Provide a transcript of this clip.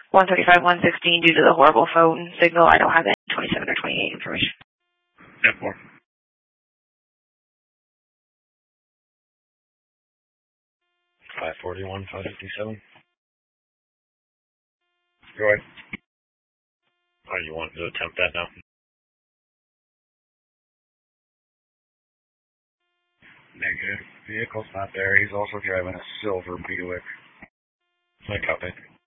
135, 116, due to the horrible phone signal, I don't have any 27 or 28 information. 10-4. 541, 557. Go ahead. Oh, you want to attempt that now? Negative. Vehicle's not there. He's also driving a silver Buick. I copy.